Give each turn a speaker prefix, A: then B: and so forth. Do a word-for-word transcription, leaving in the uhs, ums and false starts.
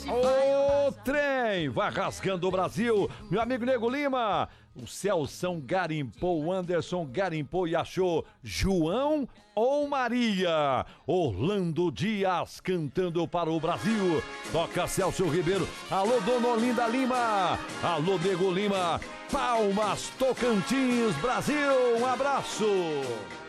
A: O trem vai rasgando o Brasil, meu amigo Nego Lima. O Celção garimpou, o Anderson garimpou e achou João ou Maria? Orlando Dias cantando para o Brasil. Toca Celso Ribeiro. Alô, Dona Olinda Lima. Alô, Nego Lima. Palmas, Tocantins, Brasil. Um abraço.